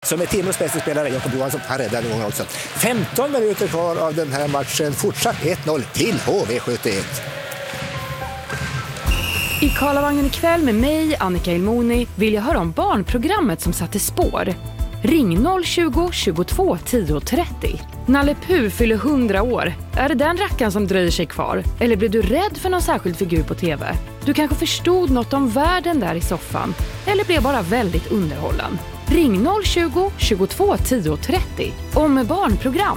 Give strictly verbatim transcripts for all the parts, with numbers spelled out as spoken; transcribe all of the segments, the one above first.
som är Timrås bästa spelare, Jakob Johansson, han räddade en gång också. femton minuter kvar av den här matchen, fortsatt ett noll till H V sjuttioett. I Karlavagnen ikväll med mig, Annika Ilmoni, vill jag höra om barnprogrammet som satte spår. Ring noll tjugo, tjugotvå, tio trettio. Nalle Puh fyller hundra år. Är det den rackaren som dröjer sig kvar? Eller blev du rädd för någon särskild figur på tv? Du kanske förstod något om världen där i soffan. Eller blev bara väldigt underhållen. Ring noll tjugo, tjugotvå, tio trettio. Om barnprogram.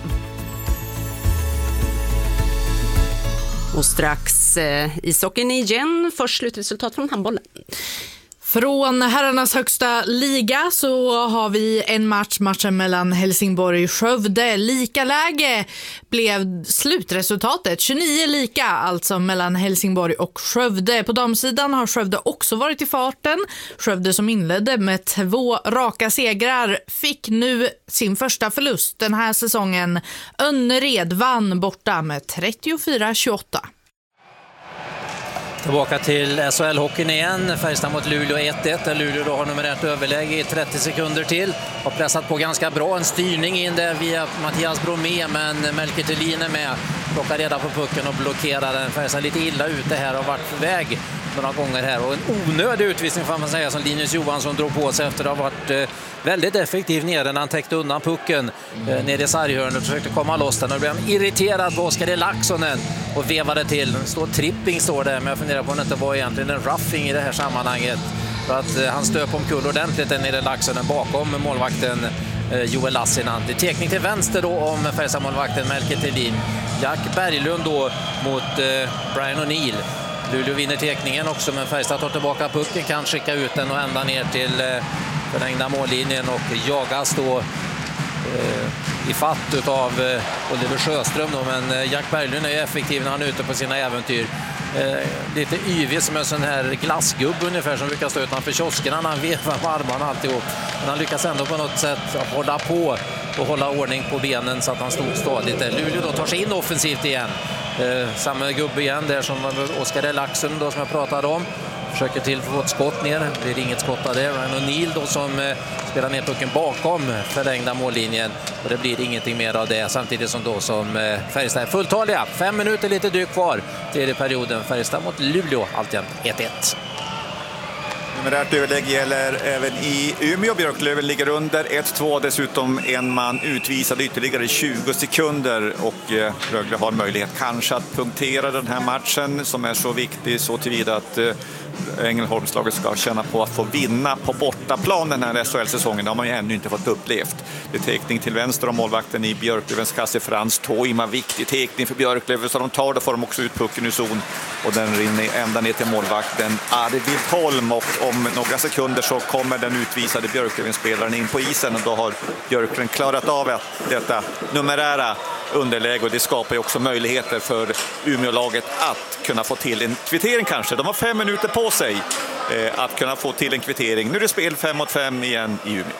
Och strax eh, ishockeyn igen. Först slutresultat från handbollen. Från herrarnas högsta liga så har vi en match, matchen mellan Helsingborg och Skövde. Lika läge blev slutresultatet, tjugonio lika alltså mellan Helsingborg och Skövde. På damsidan har Skövde också varit i farten. Skövde som inledde med två raka segrar fick nu sin första förlust den här säsongen. Önnered vann borta med trettiofyra tjugoåtta. Tillbaka till S H L-hockeyn igen. Färjestad mot Luleå ett ett. Där Luleå då har nummer ett överläge i trettio sekunder till. Har pressat på ganska bra. En styrning in där via Mattias Bromé. Men Melker Thelin är med. Plockar reda på pucken och blockerar den. Färjestad lite illa ute här. Har varit på väg några gånger här. Och en onödig utvisning får man säga som Linus Johansson drog på sig efter att ha varit eh, väldigt effektiv nere när han täckte undan pucken eh, nere i sarghörnet och försökte komma loss den. Och blev irriterad på Oskar Laxonen och vevade till. Står tripping står där, men jag funderar på om det inte var egentligen en roughing i det här sammanhanget. För att eh, han stöp omkull ordentligt den nere i Laxonen bakom målvakten eh, Joel Lassinantti. Det teknik till vänster då om Färjestad-målvakten Melker Thelin. Jack Berglund då mot eh, Brian O'Neill. Luleå vinner tekningen också, men Färjestad tar tillbaka pucken, kan skicka ut den och ända ner till eh, förlängda mållinjen och jagas då eh, i fatt utav eh, Oliver Sjöström då, men eh, Jack Berglund är effektiv när han är ute på sina äventyr. Eh, lite yvig som en sån här glassgubb ungefär som brukar stå utanför kioskerna när han vevar med armarna alltihop. Men han lyckas ändå på något sätt hålla på och hålla ordning på benen så att han stod stadigt där. Luleå då tar sig in offensivt igen. Eh, samma gubbe igen där som Oskar Laxson då som jag pratade om. Försöker till för att få ett skott ner. Det blir inget skott av det. Ryan O'Neill då som eh, spelar ner pucken bakom förlängda mållinjen. Och det blir ingenting mer av det. Samtidigt som då som eh, Färjestad är fulltaliga. Fem minuter lite drygt kvar. Tredje perioden. Färjestad mot Luleå. Alltjämt ett ett. Numerärt överlägg gäller även i Umeå. Björklöven ligger under ett två. Dessutom en man utvisad ytterligare tjugo sekunder. Och eh, Rögle har möjlighet kanske att punktera den här matchen som är så viktig så tillvida att eh, Ängelholmslaget ska känna på att få vinna på bortaplan den här S H L-säsongen. Det har man ju ännu inte fått upplevt. Det är tekning till vänster om målvakten i Björklövens kasse Frans Toima. Viktig tekning för Björklöven så de tar det får de också ut pucken ur zon. Och den rinner ända ner till målvakten Arvid Holm. Och om några sekunder så kommer den utvisade Björklöven-spelaren in på isen. Och då har Björklöven klarat av detta numerära underläge. Och det skapar ju också möjligheter för Umeå-laget att kunna få till en kvittering kanske. De har fem minuter på sig eh, att kunna få till en kvittering. Nu är det spel fem mot fem igen i Umeå.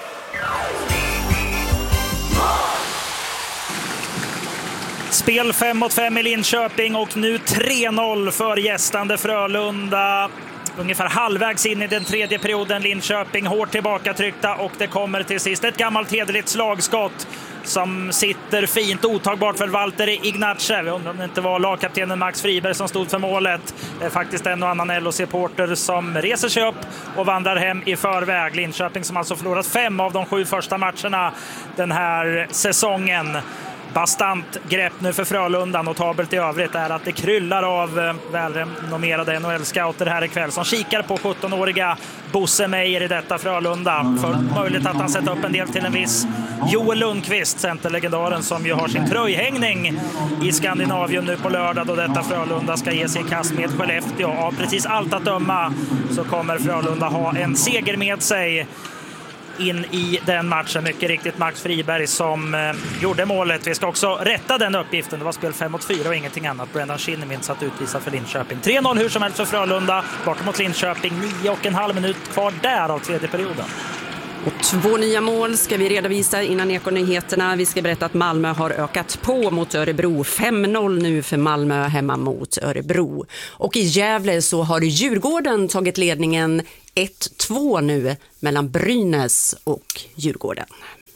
Spel fem mot fem i Linköping och nu tre noll för gästande Frölunda. Ungefär halvvägs in i den tredje perioden. Linköping hårt tillbaka tryckta och det kommer till sist ett gammalt hederligt slagskott som sitter fint, otagbart för Valtteri Ignacev. Jag undrar om det inte var lagkaptenen Max Friberg som stod för målet. Det är faktiskt en och annan L H C-porter som reser sig upp och vandrar hem i förväg. Linköping som alltså förlorat fem av de sju första matcherna den här säsongen. Bastant grepp nu för Frölunda. Notabelt i övrigt är att det kryllar av välrenommerade N H L-scouter här ikväll som kikar på sjuttonåriga Bosse Meijer i detta Frölunda. För möjligt att han sätter upp en del till en viss Joel Lundqvist, centerlegendaren som ju har sin tröjhängning i Skandinavien nu på lördag då detta Frölunda ska ge sig i kast med Skellefteå. Av precis allt att döma så kommer Frölunda ha en seger med sig in i den matchen. Mycket riktigt Max Friberg som eh, gjorde målet. Vi ska också rätta den uppgiften. Det var spel fem mot fyra och ingenting annat. Brendan Shinnimin satt utvisa för Linköping. tre noll hur som helst för Frölunda. Borta mot Linköping. Nio och en halv minut kvar där av tredje perioden. Och två nya mål ska vi redovisa innan Ekonyheterna. Vi ska berätta att Malmö har ökat på mot Örebro. fem noll nu för Malmö hemma mot Örebro. Och i Gävle så har Djurgården tagit ledningen ett två nu mellan Brynäs och Djurgården.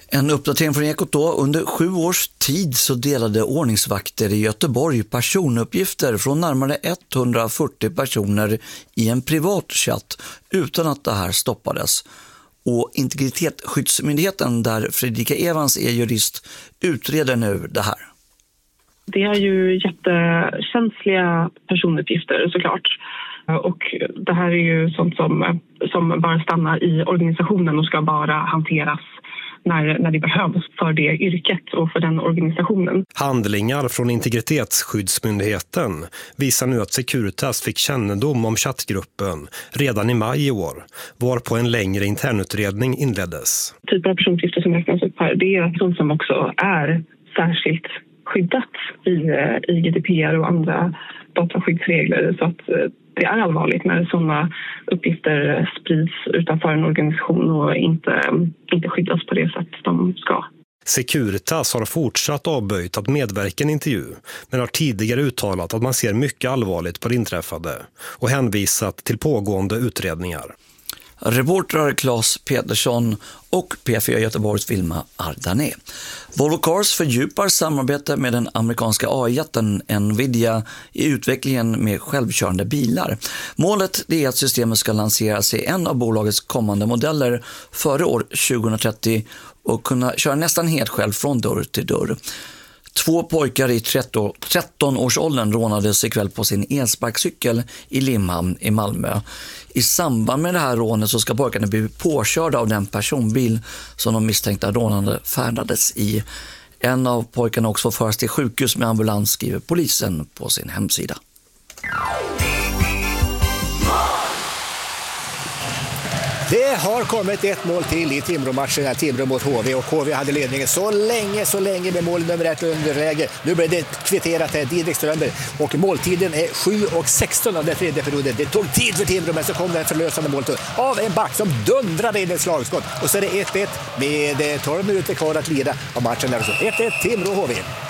En uppdatering från Ekot då. Under sju års tid så delade ordningsvakter i Göteborg personuppgifter från närmare etthundrafyrtio personer i en privat chatt utan att det här stoppades. Och Integritetsskyddsmyndigheten, där Fredrika Evans är jurist, utreder nu det här. Det är ju jättekänsliga personuppgifter såklart. Och det här är ju sånt som, som bara stannar i organisationen och ska bara hanteras när, när det behövs för det yrket och för den organisationen. Handlingar från Integritetsskyddsmyndigheten visar nu att Securitas fick kännedom om chattgruppen redan i maj i år, varpå en längre internutredning inleddes. Typer av personuppgifter som räknas upp här, det är sånt som också är särskilt skyddat i, i G D P R och andra dataskyddsregler, så att det är allvarligt när sådana uppgifter sprids utanför en organisation och inte, inte skyddas på det sätt de ska. Securitas har fortsatt avböjt att medverka i en intervju, men har tidigare uttalat att man ser mycket allvarligt på det inträffade och hänvisat till pågående utredningar. Reportrar Claes Petersson och P fyra Göteborgs Vilma Ardané. Volvo Cars fördjupar samarbete med den amerikanska A I-jätten Nvidia i utvecklingen med självkörande bilar. Målet är att systemet ska lanseras i en av bolagets kommande modeller före år tjugohundratrettio och kunna köra nästan helt själv från dörr till dörr. Två pojkar i tretton-årsåldern rånades ikväll på sin elsparkcykel i Limhamn i Malmö. I samband med det här rånet så ska pojkarna bli påkörda av den personbil som de misstänkta rånande färdades i. En av pojkarna också förs till sjukhus med ambulans, skriver polisen på sin hemsida. Det har kommit ett mål till i Timrå-matchen, Timrå mot H V, och H V hade ledningen så länge, så länge med mål nummer ett underläge. Nu blir det kvitterat här, Didrik Strömberg, och måltiden är sju och sexton av den tredje perioden. Det tog tid för Timrå, men så kom det en förlösande mål av en back som dundrade in ett slagskott, och så är det ett ett med tolv minuter kvar att lida av matchen. ett ett Timrå-H V.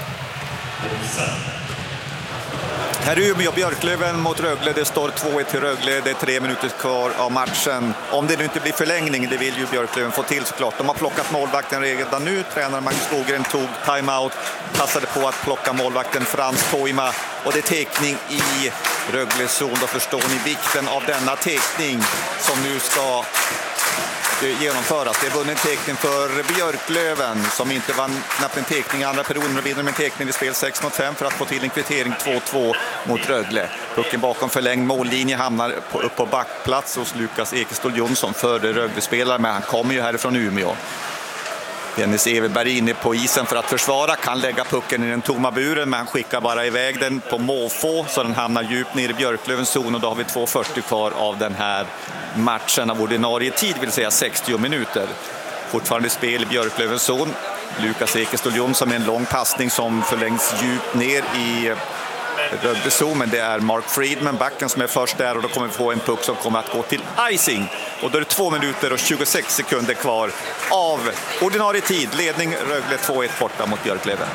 Här är Umeå Björklöven mot Rögle. Det står två ett till Rögle. Det är tre minuter kvar av matchen. Om det nu inte blir förlängning, det vill ju Björklöven få till såklart. De har plockat målvakten redan nu. Tränaren Magnus Skogren tog timeout. Passade på att plocka målvakten Frans Toima. Och det är tekning i Rögles zon. Då förstår ni vikten av denna tekning som nu ska genomföras. Det är vunnen tekning för Björklöven som inte vann knappt en tekning i andra perioden, och vinner med en tekning i spel sex mot fem för att få till en kvittering två två mot Rögle. Pucken bakom förlängd mållinje hamnar på, upp på backplats hos Lukas Ekestål Jonsson för Rögle-spelare, men han kommer ju härifrån Umeå. Dennis Everberg inne på isen för att försvara, kan lägga pucken i den tomma buren, men han skickar bara iväg den på måfå så den hamnar djupt ner i Björklövens zon, och då har vi två fyrtio kvar av den här matchen av ordinarie tid, vill säga sextio minuter. Fortfarande spel i Björklövens zon. Lukas Ekestål Jonsson med en lång passning som förlängs djupt ner i Rögle-zon, men det är Mark Friedman, backen, som är först där, och då kommer vi få en puck som kommer att gå till icing. Och då är det två minuter och tjugosex sekunder kvar av ordinarie tid. Ledning Rögle två ett borta mot Björklöven.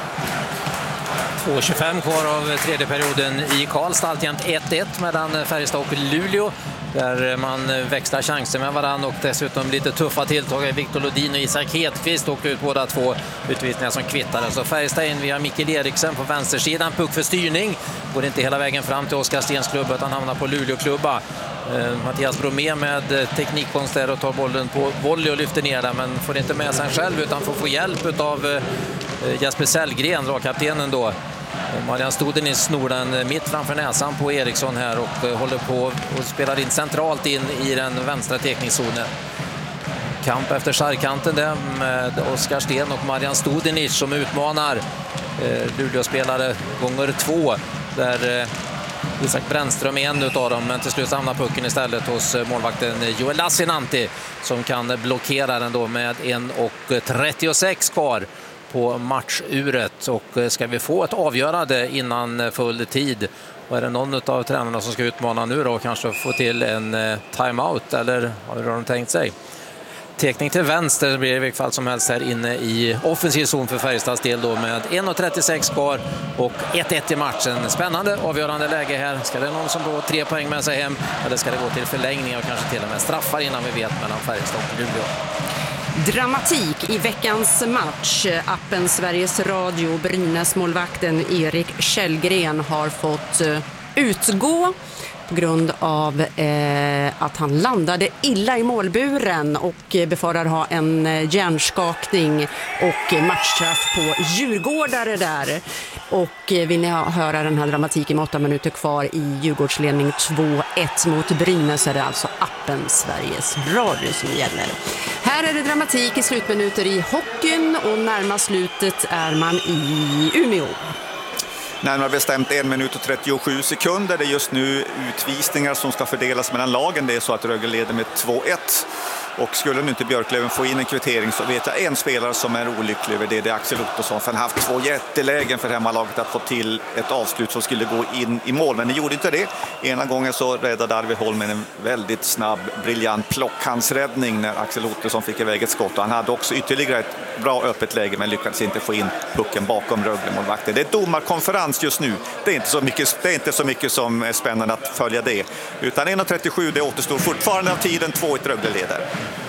två tjugofem kvar av tredje perioden i Karlstad, alltjämt ett ett mellan Färjestad och Luleå, där man växlar chanser med varann, och dessutom lite tuffa tilltag. Viktor Lodin och Isak Hedqvist åker ut båda två utvisningar som kvittade. Så Färjestad in via Mikael Eriksen på vänstersidan, puck för styrning, går inte hela vägen fram till Oskar Stens klubba utan hamnar på Luleå-klubba. Eh, Mattias Bromé med teknikkonst där och tar bollen på volley och lyfter ner den, men får inte med sig själv utan får få hjälp av eh, Jesper Sellgren, lagkaptenen då. Marian Studenic snor den mitt framför näsan på Eriksson här och håller på och spelar in centralt in i den vänstra tekningszonen. Kamp efter sargkanten där med Oskar Sten och Marian Studenic som utmanar eh, Luleå-spelare gånger två, där eh, Isak Brännström är en utav dem, men till slut hamnar pucken istället hos målvakten Joel Lassinantti som kan blockera den då med en och trettiosex kvar på matchuret. Och ska vi få ett avgörande innan full tid, och är det någon av tränarna som ska utmana nu då, kanske få till en timeout, eller har de tänkt sig? Tekning till vänster blir det i vilket fall som helst här inne i offensiv zon för Färjestads del då, med en och trettiosex kvar och ett ett i matchen. Spännande, avgörande läge här. Ska det någon som då tre poäng med sig hem, eller ska det gå till förlängning och kanske till och med straffar innan vi vet mellan Färjestad och Luleå? Dramatik i veckans match. Appen Sveriges Radio, Brynäs-målvakten Erik Källgren har fått utgå på grund av eh, att han landade illa i målburen och befarar ha en hjärnskakning och matchstraff på djurgårdare där. Och eh, vill ni höra den här dramatiken med åtta minuter kvar i Djurgårdsledning två ett mot Brynäs, är det alltså appen Sveriges Radio som gäller. Här är det dramatik i slutminuter i hockeyn och närmast slutet är man i Umeå. Närmare bestämt en minut och trettiosju sekunder. Det är just nu utvisningar som ska fördelas mellan lagen. Det är så att Rögle leder med två ett. Och skulle nu inte Björklöven få in en kvittering så vet jag en spelare som är olycklig över det. Det är Axel Ottosson. För han har haft två jättelägen för hemmalaget att få till ett avslut som skulle gå in i mål. Men det gjorde inte det. Ena gången så räddade Arvid Holm en väldigt snabb, briljant plockhandsräddning när Axel Ottosson fick iväg ett skott. Och han hade också ytterligare ett bra öppet läge men lyckades inte få in pucken bakom Rögle-målvakten. Det är domarkonferens just nu. Det är inte så mycket, det är inte så mycket som är spännande att följa det. Utan en trettiosju, det återstår fortfarande av tiden. två ett Rögle leder.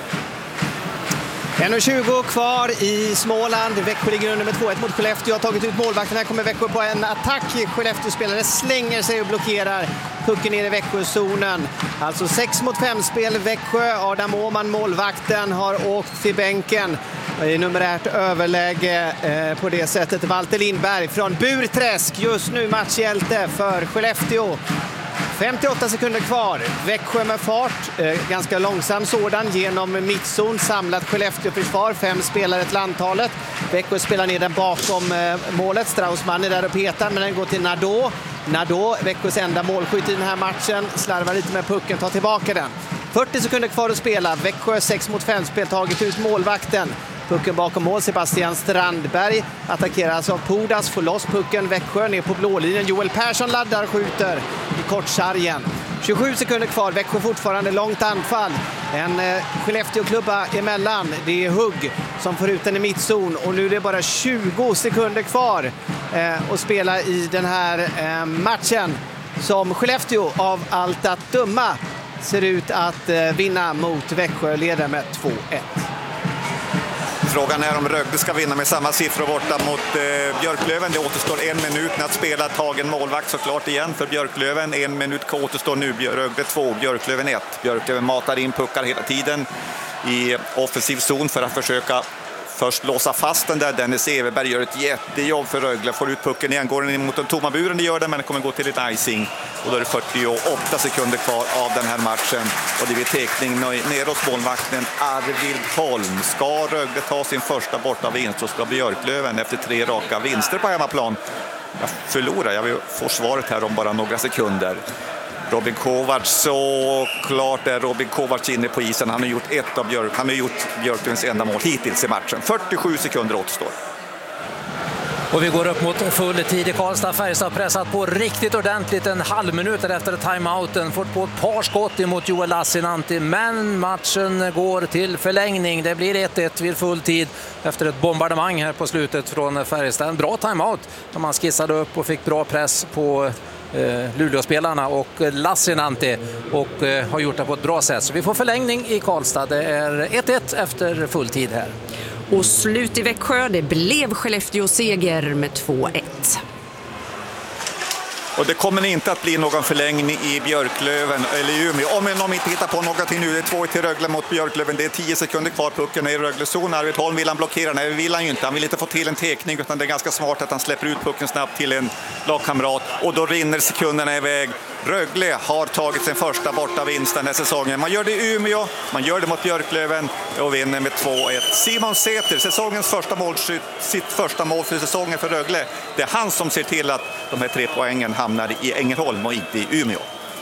en tjugo kvar i Småland. Växjö ligger under med två ett mot Skellefteå. Har tagit ut målvakten. Här kommer Växjö på en attack. Skellefteå-spelare slänger sig och blockerar pucken ner i Växjö-zonen. Alltså sex mot fem spel Växjö. Adam Åman, målvakten, har åkt till bänken. I numerärt överläge eh, på det sättet. Walter Lindberg från Burträsk. Just nu matchhjälte för Skellefteå. femtioåtta sekunder kvar. Växjö med fart. Eh, ganska långsam sådan genom mittzon. Samlat Skellefteå-försvar. Fem spelare till antalet. Växjö spelar ner den bakom eh, målet. Straussman är där och petar, men den går till Nardå. Nardå, Växjös enda målskytt i den här matchen. Slarvar lite med pucken, tar tillbaka den. fyrtio sekunder kvar att spela. Växjö sex mot fem spel, tagit ut målvakten. Pucken bakom mål, Sebastian Strandberg attackeras av Pudas, får loss pucken, Växjö ner på blålinjen. Joel Persson laddar, skjuter i kortsargen. tjugosju sekunder kvar, Växjö fortfarande långt anfall. En eh, Skellefteå-klubba emellan, det är Hugg som får ut den i mittzon. Och nu är det bara tjugo sekunder kvar eh, att spela i den här eh, matchen. Som Skellefteå av allt att döma ser ut att eh, vinna mot Växjö, leder med två ett. Frågan är om Rögle ska vinna med samma siffror borta mot eh, Björklöven. Det återstår en minut när att spela, tagen målvakt såklart igen för Björklöven. En minut återstår nu, Rögle två, Björklöven ett. Björklöven matar in puckar hela tiden i offensiv zon för att försöka först låsa fast den där. Dennis Everberg gör ett jättejobb för Rögle. Får ut pucken igen, går den in mot den tomma buren, det gör den, men det kommer gå till ett icing. Och då är det fyrtioåtta sekunder kvar av den här matchen. Och det blir tekning ner hos målvakten Arvid Holm. Ska Rögle ta sin första borta vinst så ska Björklöven efter tre raka vinster på hemmaplan. Jag förlorar, jag får svaret här om bara några sekunder. Robin Kovacs, så klart är Robin Kovacs inne på isen. Han har gjort ett av Björk, han har gjort Björklövens enda mål hittills i matchen. fyrtiosju sekunder återstår. Och vi går upp mot full tid i Karlstad. Färjestad har pressat på riktigt ordentligt en halv minut efter timeouten. Fått på ett par skott emot Joel Lassinantti. Men matchen går till förlängning. Det blir ett ett vid full tid efter ett bombardemang här på slutet från Färjestad. En bra timeout som man skissade upp och fick bra press på eh, Luleå-spelarna och Lassinantti. Och eh, har gjort det på ett bra sätt. Så vi får förlängning i Karlstad. Det är ett ett efter full tid här. Och slut i Växjö, det blev Skellefteå seger med två ett. Och det kommer inte att bli någon förlängning i Björklöven eller i Umeå. Om de inte hittar på någonting nu, det är två till Rögle mot Björklöven. Det är tio sekunder kvar, pucken är i Röglezon. Arvid Holm vill han blockera, nej vill han ju inte. Han vill inte få till en tekning, utan det är ganska smart att han släpper ut pucken snabbt till en lagkamrat. Och då rinner sekunderna iväg. Rögle har tagit sin första borta vinst den här säsongen. Man gör det i Umeå, man gör det mot Björklöven och vinner med två ett. Simon Säter, säsongens första mål, sitt första mål för säsongen för Rögle. Det är han som ser till att de här tre poängen hamnar i Ängelholm och inte i Umeå.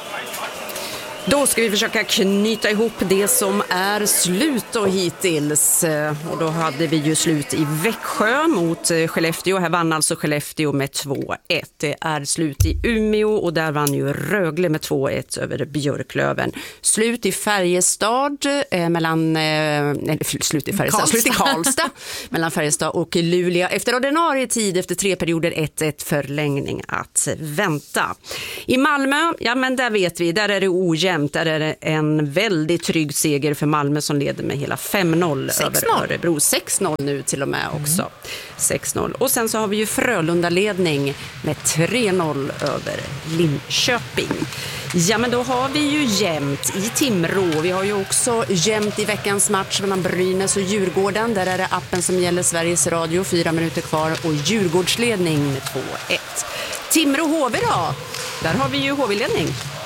Då ska vi försöka knyta ihop det som är slut och hittills. Och då hade vi ju slut i Växjö mot Skellefteå. Här vann alltså Skellefteå med två ett. Det är slut i Umeå och där vann ju Rögle med två ett över Björklöven. Slut i Färjestad eh, mellan eh, eller, slut i Färjestad, Karlstad. Slut i Karlstad mellan Färjestad och Luleå. Efter ordinarie tid efter tre perioder ett ett förlängning att vänta. I Malmö, ja men där vet vi, där är det ojämnt. jämnt är det en väldigt trygg seger för Malmö som leder med hela fem noll över Örebro. sex noll nu till och med också. Mm. sex noll. Och sen så har vi ju Frölunda-ledning med tre noll över Linköping. Ja, men då har vi ju jämnt i Timrå. Vi har ju också jämnt i veckans match mellan Brynäs och Djurgården. Där är det appen som gäller Sveriges Radio. Fyra minuter kvar och Djurgårdsledning med två ett. Timrå-H V då? Där har vi ju H V-ledning.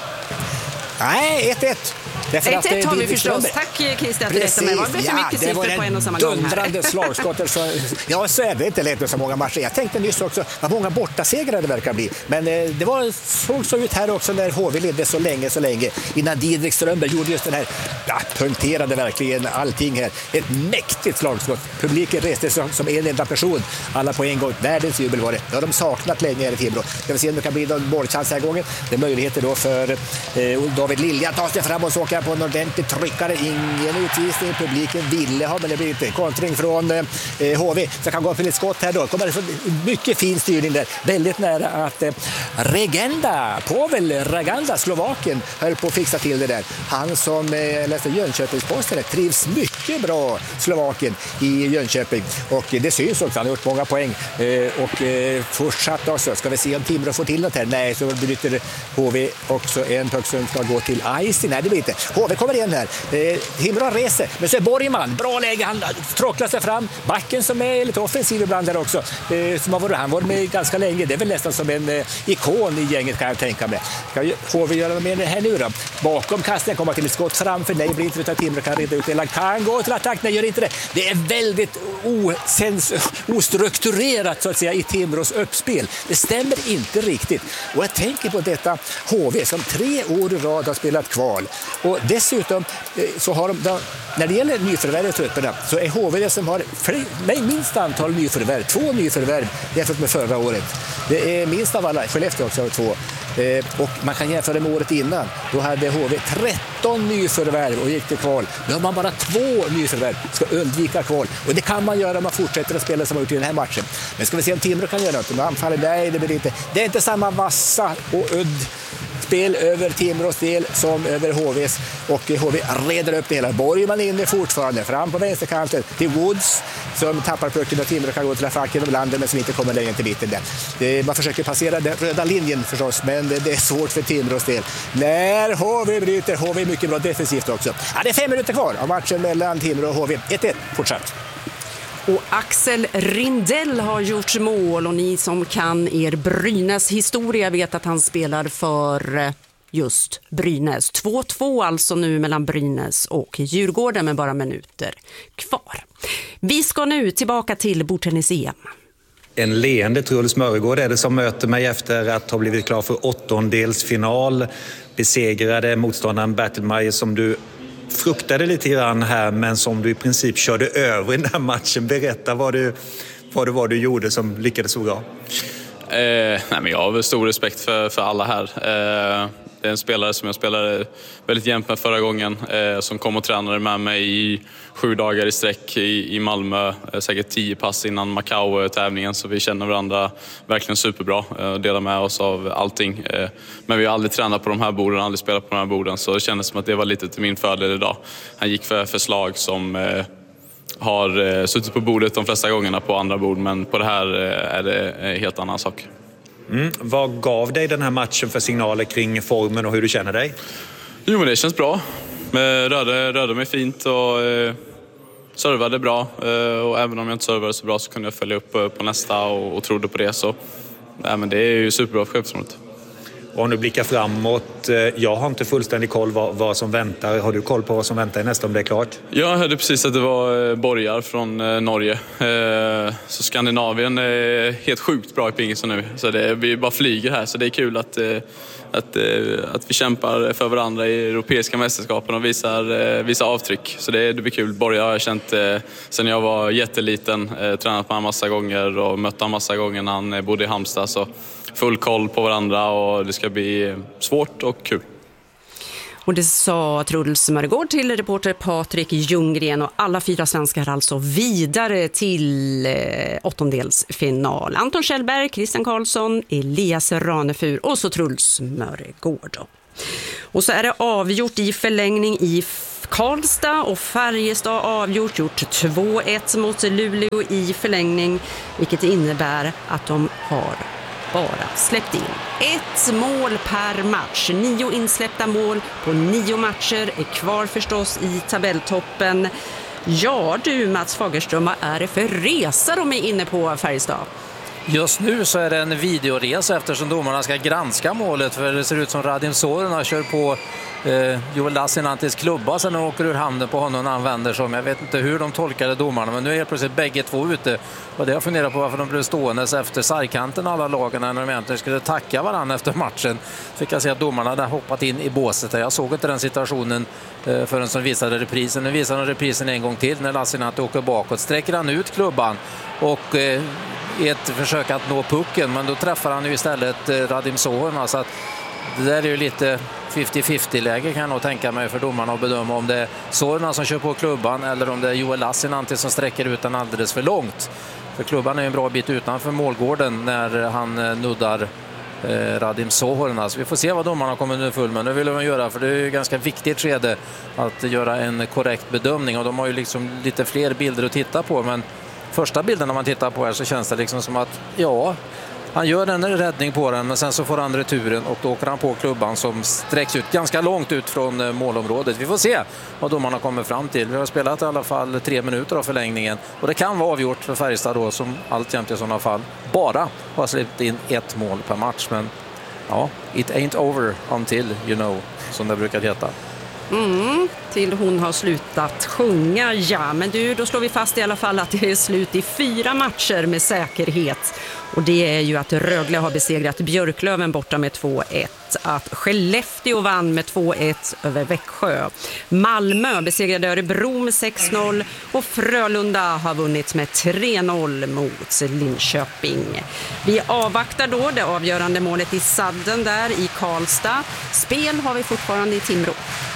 Nej, ett ett. ett ett har vi förstås. Tack Christer att du rättade mig. Det blev så mycket siffror på en och samma gång här. Dundrande slagskottet. Så, ja, så är det inte lätt med så många matcher. Jag tänkte nyss också vad många bortasegrar det verkar bli. Men eh, det var, såg så ut här också när H V ledde så länge, så länge. Innan Didrik Strömberg gjorde just den här, ja, punkterade verkligen allting här. Ett mäktigt slagskott. Publiken reste som, som en enda person. Alla på en gång. Världens jubel var det. Det har de saknat länge här i Timrå. Ska vi se om det kan bli någon bollchans här gången. Det är möjligheter då för eh, David Lilja att ta sig fram och så åka på en ordentlig tryckare. Ingen utvisning. Publiken ville ha, men det blir inte kontring från eh, H V. Så kan gå för ett skott här då. Kommer det mycket fin styrning där. Väldigt nära att eh, Regenda, Pavel Reganda, Slovaken, höll på att fixa till det där. Han som eh, läste Jönköpingsposten trivs mycket bra, Slovaken, i Jönköping. Och det syns också. Han har gjort många poäng. Eh, och eh, fortsatt också. Ska vi se om Timrå får till något här? Nej, så bryter H V också en puck som ska gå till Ice. Nej, det blir inte. H V kommer igen här. Eh, Timrå reser. Men så är Borgman. Bra läge. Han tråcklar sig fram. Backen som är lite offensiv ibland där också. Eh, som har varit, han var med ganska länge. Det är väl nästan som en eh, ikon i gänget, kan jag tänka mig. Kan H V göra med det här nu då? Bakom kastningen kommer till ett skott framför. Nej, blir inte utan Timrå kan reda ut det. Kan gå till attack. Nej, gör inte det. Det är väldigt osens, ostrukturerat så att säga i Timrås uppspel. Det stämmer inte riktigt. Och jag tänker på detta H V som tre år i rad har spelat kval. Och dessutom så har de, när det gäller nyförvärv i trupperna, så är H V det som har fler, nej, minst antal nyförvärv. Två nyförvärv jämfört med förra året. Det är minst av alla. Skellefteå också har två. Eh, och man kan jämföra med året innan. Då hade H V tretton nyförvärv och gick till kval. Nu har man bara två nyförvärv. Ska undvika kval. Och det kan man göra om man fortsätter att spela som man gjort i den här matchen. Men ska vi se om Timrå kan göra något. Om anfaller, nej, det blir inte. Det är inte samma vassa och udd spel över Timrås del som över H V:s, och H V reder upp det hela. Borgman inne fortfarande fram på vänsterkanten till Woods som tappar pucken och Timrå kan gå till facken över landet men som inte kommer längre till mitten där. Det, man försöker passera den röda linjen förstås, men det, det är svårt för Timrås del. När H V bryter, H V är mycket bra defensivt också. Ja, det är fem minuter kvar av matchen mellan Timrå och H V. ett ett fortsatt. Och Axel Rindell har gjort mål, och ni som kan er Brynäs historia vet att han spelar för just Brynäs. två två alltså nu mellan Brynäs och Djurgården med bara minuter kvar. Vi ska nu tillbaka till bordtennis-E M. En leende Truls Mörgård är det som möter mig efter att ha blivit klar för åttondelsfinal. Besegrade motståndaren Bertelmeier som du fruktade lite grann här, men som du i princip körde över i den här matchen. Berätta vad du, vad det var du gjorde som lyckades så bra. Eh, nej men jag har väl stor respekt för, för alla här. Eh, det är en spelare som jag spelade väldigt jämnt med förra gången, eh, som kom och tränade med mig i sju dagar i sträck i, i Malmö. Eh, säkert tio pass innan Macau-tävlingen, så vi känner varandra verkligen superbra. Eh, delar med oss av allting. Eh, men vi har aldrig tränat på de här borden, aldrig spelat på de här borden, så det kändes som att det var lite till min fördel idag. Han gick för förslag som eh, har eh, suttit på bordet de flesta gångerna på andra bord, men på det här eh, är det en helt annan sak. Mm. Vad gav dig den här matchen för signaler kring formen och hur du känner dig? Jo, men det känns bra. Rörde, rörde mig fint och eh, servade bra. Eh, och även om jag inte servade så bra så kunde jag följa upp på, på nästa och, och trodde på det. Så ja, men det är ju superbra för självförtroendet. Och om du blickar framåt, jag har inte fullständig koll vad, vad som väntar. Har du koll på vad som väntar i nästa om det är klart? Jag hörde precis att det var borgar från Norge. Så Skandinavien är helt sjukt bra i pingisen nu. Så det, vi bara flyger här, så det är kul att, att, att vi kämpar för varandra i europeiska mästerskapen och visar, visar avtryck. Så det, det blir kul. Borgar har jag känt sedan jag var jätteliten, tränat med honom massa gånger och mött honom massa gånger när han bodde i Halmstad. Så full koll på varandra och det ska bli svårt och kul. Och det sa Truls Mörgård till reporter Patrik Ljunggren, och alla fyra svenskar alltså vidare till eh, åttondelsfinal. Anton Kjellberg, Christian Karlsson, Elias Ranefur och så Truls Mörgård. Och så är det avgjort i förlängning i Karlstad och Färjestad avgjort, gjort två ett mot Luleå i förlängning, vilket innebär att de har bara släppt in ett mål per match. Nio insläppta mål på nio matcher är kvar förstås i tabelltoppen. Ja du Mats Fagerström, vad är det för resa de är inne på Färjestad? Just nu så är det en videoresa eftersom domarna ska granska målet, för det ser ut som Radim Sorna kör på eh, Joel Lassinantis klubba sen och åker ur handen på honom när han vänder som. Jag vet inte hur de tolkade domarna, men nu är helt plötsligt bägge två ute. Och det jag funderar på varför de blev stående efter sargkanten alla lagen när de egentligen skulle tacka varandra efter matchen. Fick jag se att domarna hade hoppat in i båset. Jag såg inte den situationen eh, förrän som visade reprisen. Nu visar de reprisen en gång till när Lassinanti åker bakåt. Sträcker han ut klubban och eh, i ett försök att nå pucken, men då träffar han ju istället eh, Radim Sorna, så att det där är ju lite femtio femtio läge kan jag nog tänka mig för domarna att bedöma om det är Sorna som kör på klubban eller om det är Joel Lassinanti som sträcker ut den alldeles för långt. För klubban är en bra bit utanför målgården när han eh, nuddar eh, Radim Sorna. Så vi får se vad domarna kommer nu full med. Nu vill de göra, för det är ju ganska viktigt skede att göra en korrekt bedömning, och de har ju liksom lite fler bilder att titta på, men första bilden när man tittar på här så känns det liksom som att ja, han gör en räddning på den, men sen så får han returen och då åker han på klubban som sträcks ut ganska långt ut från målområdet. Vi får se vad domarna kommer fram till. Vi har spelat i alla fall tre minuter av förlängningen och det kan vara avgjort för Färjestad då, som alltjämt i sådana fall bara har släppt in ett mål per match. Men ja, it ain't over until you know, som det brukar heta. Mm, till hon har slutat sjunga, ja. Men du, då slår vi fast i alla fall att det är slut i fyra matcher med säkerhet. Och det är ju att Rögle har besegrat Björklöven borta med två ett. Att Skellefteå vann med två ett över Växjö. Malmö besegrade Örebro med sex noll. Och Frölunda har vunnit med tre noll mot Linköping. Vi avvaktar då det avgörande målet i sadden där i Karlstad. Spel har vi fortfarande i Timrå.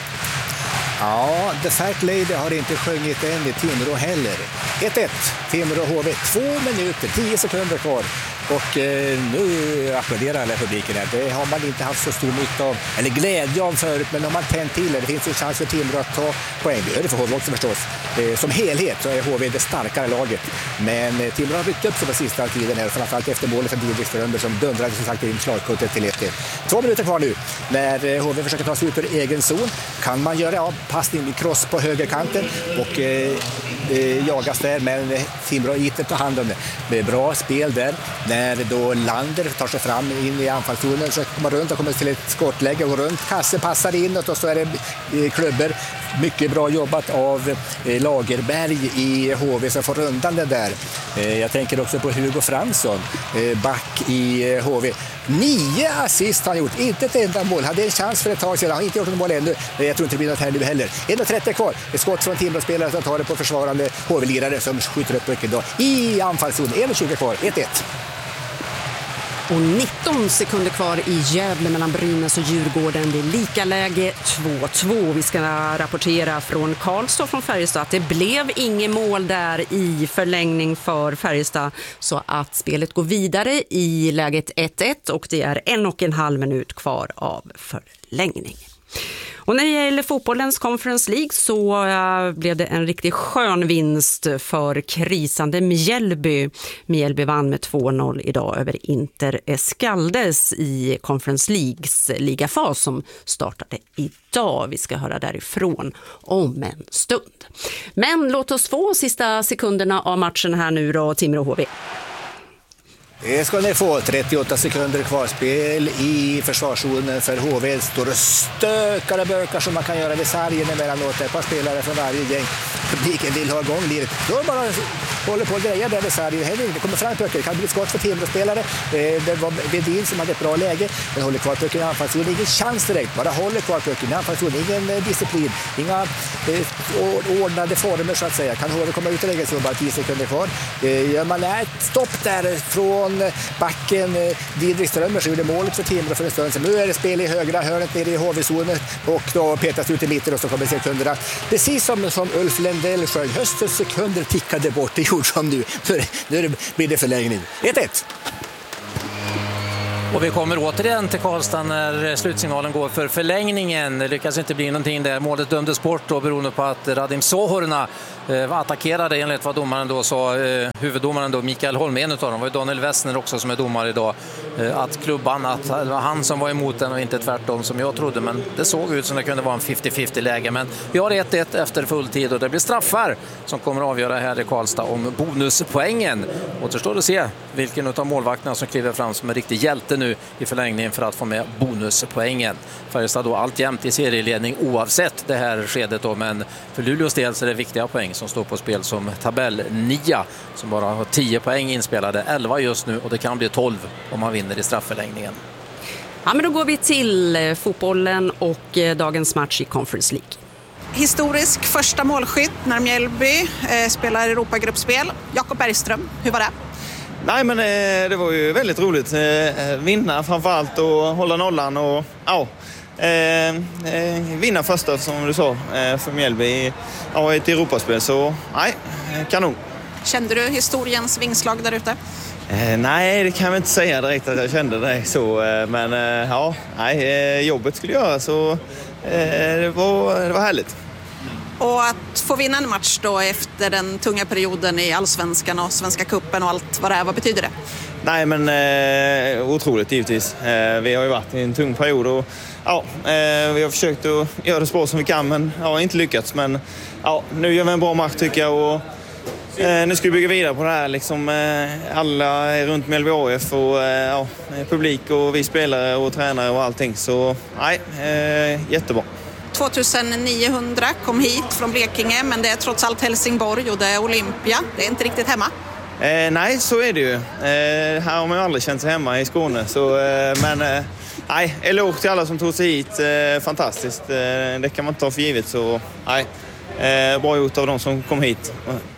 Ja, The Fat Lady har inte sjungit än i Timrå heller. ett ett, Timrå H V, två minuter, tio sekunder kvar. Och eh, nu applåderar alla publiken här. Det har man inte haft så stor nytta av, eller glädje av förut, men om man tänt till det, det finns ju chans för Timrå att ta poäng. Det är det för H V också förstås. Eh, som helhet så är H V det starkare laget. Men eh, Timrå har byggt upp sig på sista tiden här, framförallt efter målet från Didrik Strömberg som dundrade som sagt in slagkuttet till ett ett. Två minuter kvar nu när eh, H V försöker ta sig ut ur egen zon. Kan man göra ja, passning i cross på högerkanten och eh, eh, jagas där, men eh, Timrå inte tar hand om det. Det är bra spel där. När då Lander tar sig fram in i anfallszonen så kommer runt och kommer till ett skottläge och runt. Kasse passar inåt och så är det klubbor. Mycket bra jobbat av Lagerberg i H V som får rundan det där. Jag tänker också på Hugo Fransson, back i H V. Nio assist har han gjort, inte ett enda mål. Hade en chans för ett tag sedan, han har inte gjort något mål ännu. Jag tror inte det blir något här nu heller. en trettio kvar, ett skott från Timrå-spelare som tar det på försvarande H V-lirare som skjuter upp mycket då. I anfallszon, en tjugo kvar, ett ett. Och nitton sekunder kvar i Gävle mellan Brynäs och Djurgården. Det är lika läge två två. Vi ska rapportera från Karlstad från Färjestad att det blev inget mål där i förlängning för Färjestad. Så att spelet går vidare i läget ett ett och det är en och en halv minut kvar av förlängning. Och när det gäller fotbollens Conference League så uh, blev det en riktigt skön vinst för krisande Mjällby. Mjällby vann med två noll idag över Inter Escaldes i Conference Leagues ligafas som startade idag. Vi ska höra därifrån om en stund. Men låt oss få sista sekunderna av matchen här nu då, Timrå H V. Det ska ni få. trettioåtta sekunder kvarspel i försvarszonen för H V. Står och stökar och bökar som man kan göra vid sargen emellanåt. Ett par spelare från varje gäng. Publiken vill ha igång livet. Då bara håller på att greja där vid sargen. Det kommer fram pucken. Det kan bli ett skott för Timrå-spelare. Det var Vedin som hade ett bra läge. Den håller kvar pucken i anfallszonen. Ingen chans direkt. Bara håller kvar pucken i anfallszonen. Ingen disciplin. Inga eh, ordnade former så att säga. Kan H V komma ut i läget så bara tio sekunder kvar. Eh, gör man ett stopp där från backen Didrik Strömberg så gjorde målet för Timrå för en stund sedan. Nu är det spel i högra hörnet nere i H V-zonen och då petas ut i mitten och så kommer sekunderna. Precis som, som Ulf Lendell sjöng. Höstens sekunder tickade bort. Det gjorde som nu. Nu blir det förlängning. ett ett. Och vi kommer återigen till Karlstad när slutsignalen går för förlängningen. Det lyckas inte bli någonting där. Målet dömdes bort då beroende på att Radim Sohorna eh, attackerade enligt vad domaren då sa. Eh, huvuddomaren då, Mikael Holm, en utav dem, var ju Daniel Westner också som är domare idag. Eh, att klubban, att det var han som var emot den och inte tvärtom som jag trodde. Men det såg ut som det kunde vara en femtio femtio läge. Men vi har ett ett efter full tid och det blir straffar som kommer att avgöra här i Karlstad om bonuspoängen. Återstår att se vilken av målvakterna som kliver fram som en riktig hjälte nu i förlängningen för att få med bonuspoängen. Färjestad då alltjämt i serieledning oavsett det här skedet då, men för Luleås del så är det viktiga poäng som står på spel som tabell nia som bara har tio poäng inspelade, elva just nu och det kan bli tolv om man vinner i strafförlängningen. Ja, men då går vi till fotbollen och dagens match i Conference League. Historisk första målskytt när Mjällby eh, spelar Europagruppspel. Jakob Bergström, hur var det? Nej, men eh, det var ju väldigt roligt. Eh, vinna framförallt och hålla nollan och ja, eh, eh, vinna första som du sa eh, för Mjällby i ja, ett Europaspel. Så nej, kanon. Kände du historiens vingslag där ute? Eh, nej, det kan jag inte säga direkt att jag kände det så. Eh, men eh, ja, nej, eh, jobbet skulle göra så eh, det, var, det var härligt. Och att få vinna en match då efter den tunga perioden i Allsvenskan och Svenska cupen och allt vad det är, vad betyder det? Nej, men eh, otroligt givetvis. Eh, vi har ju varit i en tung period och ja, eh, vi har försökt att göra det så bra som vi kan men ja, inte lyckats. Men ja, nu gör vi en bra match tycker jag och eh, nu ska vi bygga vidare på det här. Liksom, eh, alla är runt Mjällby A F och eh, ja, publik och vi spelare och tränare och allting. Så nej, eh, jättebra. tjugoniohundra kom hit från Blekinge, men det är trots allt Helsingborg och det är Olympia. Det är inte riktigt hemma. Eh, nej, så är det ju. Eh, här har man ju aldrig känt sig hemma i Skåne. Så, eh, men eh, nej, eloge till alla som tog sig hit. Eh, fantastiskt. Eh, det kan man inte ta för givet. Så nej, eh, bra gjort av de som kom hit.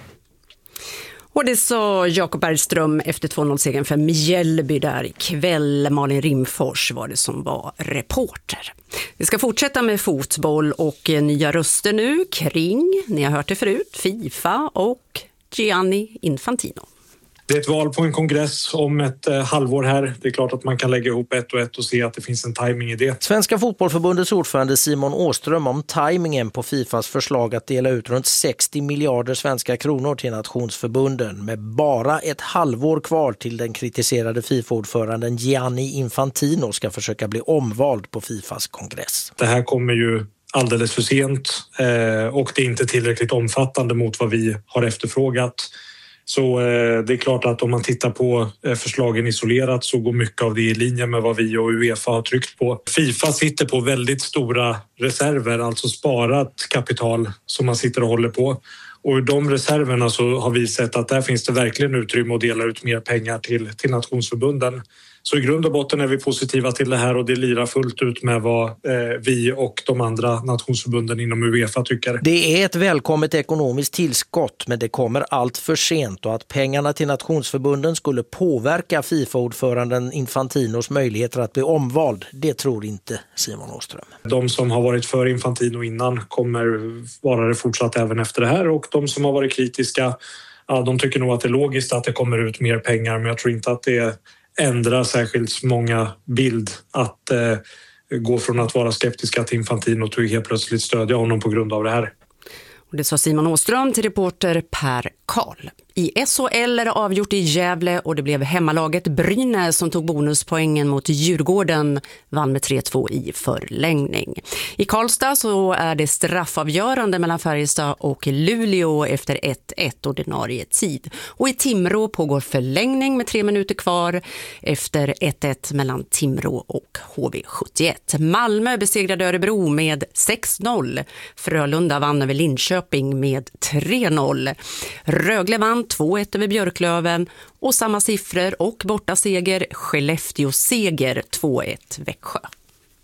Och det sa Jakob Bergström efter två noll-segern för Mjällby där ikväll. Malin Rimfors var det som var reporter. Vi ska fortsätta med fotboll och nya röster nu kring, ni har hört det förut, FIFA och Gianni Infantino. Det är ett val på en kongress om ett eh, halvår här. Det är klart att man kan lägga ihop ett och ett och se att det finns en timing i det. Svenska fotbollförbundets ordförande Simon Åström om timingen på FIFAs förslag att dela ut runt sextio miljarder svenska kronor till nationsförbunden med bara ett halvår kvar till den kritiserade FIFA-ordföranden Gianni Infantino ska försöka bli omvald på FIFAs kongress. Det här kommer ju alldeles för sent eh, och det är inte tillräckligt omfattande mot vad vi har efterfrågat. Så eh, det är klart att om man tittar på eh, förslagen isolerat så går mycket av det i linje med vad vi och UEFA har tryckt på. FIFA sitter på väldigt stora reserver, alltså sparat kapital som man sitter och håller på. Och i de reserverna så har vi sett att där finns det verkligen utrymme att dela ut mer pengar till, till nationsförbunden. Så i grund och botten är vi positiva till det här och det lirar fullt ut med vad eh, vi och de andra nationsförbunden inom UEFA tycker. Det är ett välkommet ekonomiskt tillskott men det kommer allt för sent och att pengarna till nationsförbunden skulle påverka FIFA-ordföranden Infantinos möjligheter att bli omvald, det tror inte Simon Åström. De som har varit för Infantino innan kommer vara det fortsatt även efter det här och de som har varit kritiska, ja, de tycker nog att det är logiskt att det kommer ut mer pengar men jag tror inte att det ändrar särskilt många bild att eh, gå från att vara skeptiska till Infantino och helt plötsligt stödja honom på grund av det här. Och det sa Simon Åström till reporter Per Karl. I S H L är det avgjort i Gävle och det blev hemmalaget Brynäs som tog bonuspoängen mot Djurgården, vann med tre två i förlängning. I Karlstad så är det straffavgörande mellan Färjestad och Luleå efter ett ett ordinarie tid. Och i Timrå pågår förlängning med tre minuter kvar efter ett ett mellan Timrå och H V sjuttioett. Malmö besegrade Örebro med sex noll. Frölunda vann över Linköping med tre noll. Rögle vann två ett över Björklöven och samma siffror och borta seger Skellefteå seger två ett Växjö.